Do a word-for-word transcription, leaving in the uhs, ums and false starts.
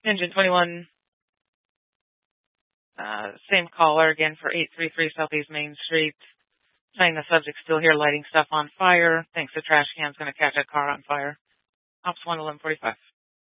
Engine twenty-one, uh, same caller again for eight three three Southeast Main Street, saying the subject's still here lighting stuff on fire. Thinks the trash can's going to catch a car on fire. Ops one eleven forty-five.